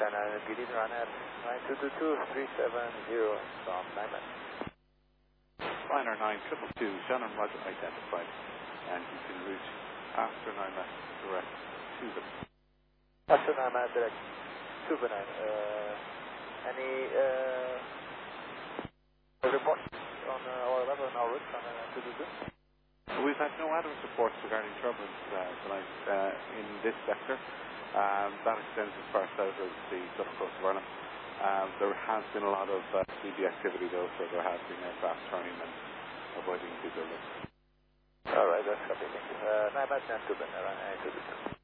Good evening, Ryanair 9222-370 from Nyman. Ryanair 9222, Shannon Roger identified, and you can route after Nyman direct to them. After Nyman direct to Benin. Any report on our level and our route on 222? We've had no adequate reports regarding turbulence tonight in this sector. That extends as far south as the southern coast of Ireland. There has been a lot of CB activity though, so there has been aircraft turning and avoiding the building. Alright, that's copy. Thank you. Nyman 92, Benin, 222.